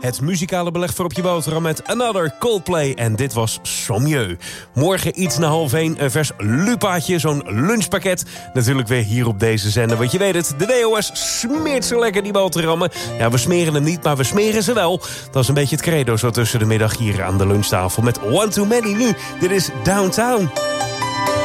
Het muzikale beleg voor op je boterham met Another Coldplay. En dit was Sommieu. Morgen iets na 12:30 een vers lupaatje, zo'n lunchpakket. Natuurlijk weer hier op deze zender. Want je weet het, de DOS smeert zo lekker die boterhammen. Ja, we smeren hem niet, maar we smeren ze wel. Dat is een beetje het credo zo tussen de middag hier aan de lunchtafel. Met One Too Many nu. Dit is Downtown.